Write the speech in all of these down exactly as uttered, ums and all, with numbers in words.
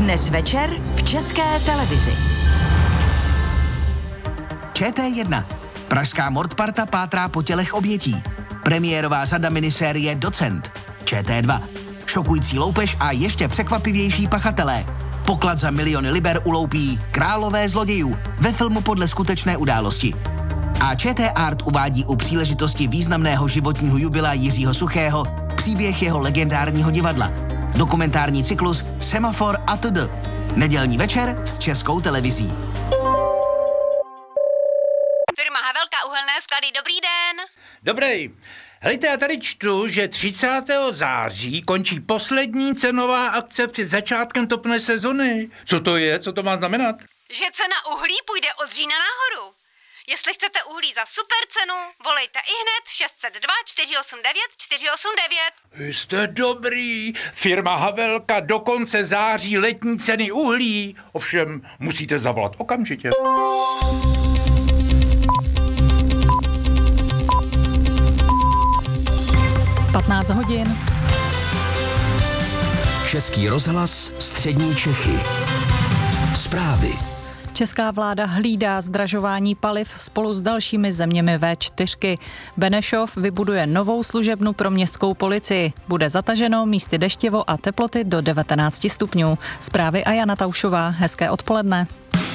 Dnes večer v České televizi. Č T jedna. Pražská mordparta pátrá po tělech obětí. Premiérová řada minisérie Docent. Č T dva. Šokující loupež a ještě překvapivější pachatelé. Poklad za miliony liber uloupí králové zlodějů ve filmu podle skutečné události. A Č T Art uvádí u příležitosti významného životního jubilea Jiřího Suchého příběh jeho legendárního divadla. Dokumentární cyklus Semafor a td. Nedělní večer s Českou televizí. Firma Havelka uhelné sklady, dobrý den. Dobrý. Helejte, já tady čtu, že třicátého září končí poslední cenová akce před začátkem topné sezony. Co to je? Co to má znamenat? Že cena uhlí půjde od října nahoru. Jestli chcete uhlí za super cenu, volejte ihned šest set dva čtyři osm devět čtyři osm devět. Vy jste dobrý. Firma Havelka do konce září letní ceny uhlí. Ovšem, musíte zavolat okamžitě. patnáct hodin. Český rozhlas, střední Čechy. Zprávy. Česká vláda hlídá zdražování paliv spolu s dalšími zeměmi vé čtyřky. Benešov vybuduje novou služebnu pro městskou policii. Bude zataženo, místy deštivo a teploty do devatenáct stupňů. Zprávy a Jana Taušová. Hezké odpoledne.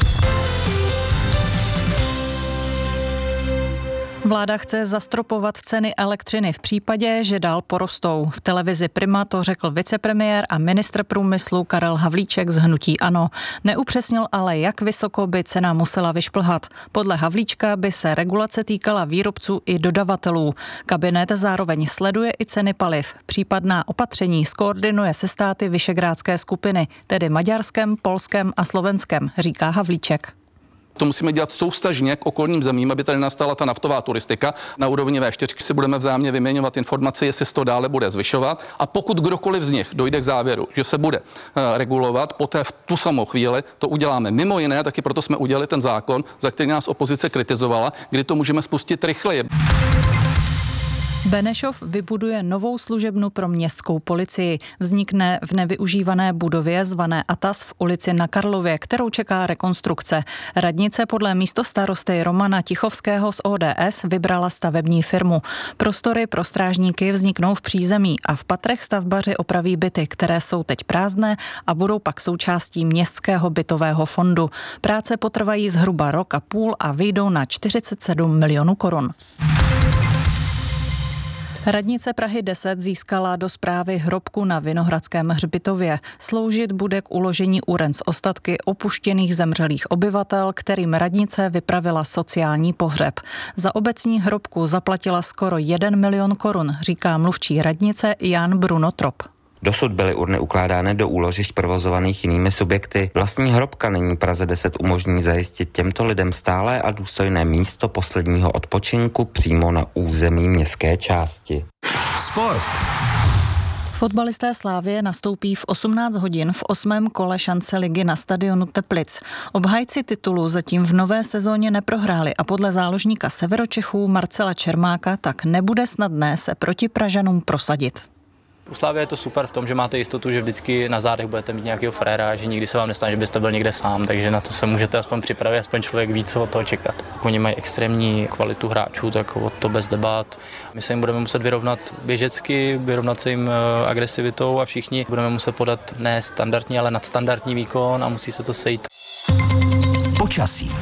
Vláda chce zastropovat ceny elektřiny v případě, že dál porostou. V televizi Prima to řekl vicepremiér a ministr průmyslu Karel Havlíček z hnutí ANO. Neupřesnil ale, jak vysoko by cena musela vyšplhat. Podle Havlíčka by se regulace týkala výrobců i dodavatelů. Kabinet zároveň sleduje i ceny paliv. Případná opatření skoordinuje se státy Visegrádské skupiny, tedy Maďarskem, Polskem a Slovenskem, říká Havlíček. To musíme dělat soustažně k okolním zemím, aby tady nastala ta naftová turistika. Na úrovni vé čtyři si budeme vzájemně vyměňovat informace, jestli se to dále bude zvyšovat. A pokud kdokoliv z nich dojde k závěru, že se bude uh, regulovat, poté v tu samou chvíli to uděláme. Mimo jiné, taky proto jsme udělali ten zákon, za který nás opozice kritizovala, kdy to můžeme spustit rychleji. Benešov vybuduje novou služebnu pro městskou policii. Vznikne v nevyužívané budově zvané Atas v ulici Na Karlově, kterou čeká rekonstrukce. Radnice podle místostarosty Romana Tichovského z O D S vybrala stavební firmu. Prostory pro strážníky vzniknou v přízemí a v patrech stavbaři opraví byty, které jsou teď prázdné a budou pak součástí městského bytového fondu. Práce potrvají zhruba rok a půl a vyjdou na čtyřicet sedm milionů korun. Radnice Prahy deset získala do správy hrobku na Vinohradském hřbitově. Sloužit bude k uložení uren z ostatky opuštěných zemřelých obyvatel, kterým radnice vypravila sociální pohřeb. Za obecní hrobku zaplatila skoro jeden milion korun, říká mluvčí radnice Jan Bruno Trop. Dosud byly urny ukládány do úložišť provozovaných jinými subjekty. Vlastní hrobka nyní Praze deset umožní zajistit těmto lidem stálé a důstojné místo posledního odpočinku přímo na území městské části. Sport. Fotbalisté Slavie nastoupí v osmnáct hodin v osmém kole šance ligy na stadionu Teplic. Obhájci titulu zatím v nové sezóně neprohráli a podle záložníka Severočechů Marcela Čermáka tak nebude snadné se proti Pražanům prosadit. U Slavie je to super v tom, že máte jistotu, že vždycky na zádech budete mít nějakého fréra, že nikdy se vám nestane, že byste byl někde sám, takže na to se můžete aspoň připravit, aspoň člověk ví, co od toho čekat. Oni mají extrémní kvalitu hráčů, tak o to bez debat. My se jim budeme muset vyrovnat běžecky, vyrovnat se jim agresivitou a všichni budeme muset podat ne standardní, ale nadstandardní výkon a musí se to sejít. Počasí.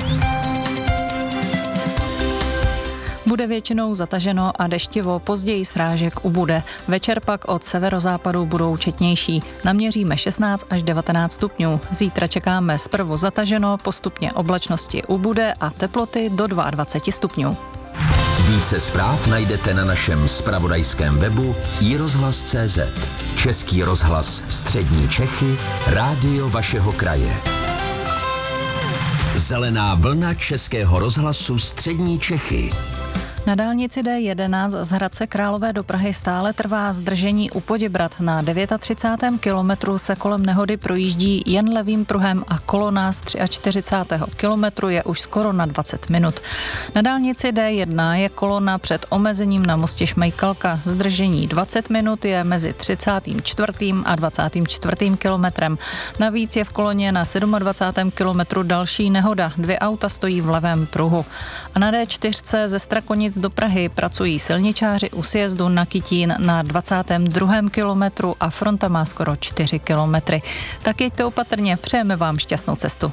Bude většinou zataženo a deštivo, později srážek ubude. Večer pak od severozápadu budou četnější. Naměříme šestnáct až devatenáct stupňů. Zítra čekáme zprvu zataženo, postupně oblačnosti ubude a teploty do dvacet dva stupňů. Více zpráv najdete na našem zpravodajském webu i rozhlas tečka cé zet. Český rozhlas střední Čechy, rádio vašeho kraje. Zelená vlna Českého rozhlasu střední Čechy. Na dálnici D jedenáct z Hradce Králové do Prahy stále trvá zdržení u Poděbrad. Na třicátém devátém kilometru se kolem nehody projíždí jen levým pruhem a kolona z čtyřicátého třetího kilometru je už skoro na dvacet minut. Na dálnici D jedna je kolona před omezením na mostě Šmejkalka. Zdržení dvacet minut je mezi třicátým čtvrtým a dvacátým čtvrtým kilometrem. Navíc je v koloně na dvacátém sedmém kilometru další nehoda. Dvě auta stojí v levém pruhu. A na D čtyři ze Strakonic do Prahy pracují silničáři u sjezdu na Kytín na dvacátém druhém kilometru a fronta má skoro čtyři kilometry. Tak jeďte opatrně, přejeme vám šťastnou cestu.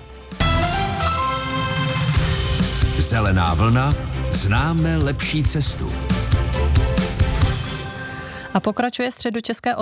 Zelená vlna, známe lepší cestu. A pokračuje středočeské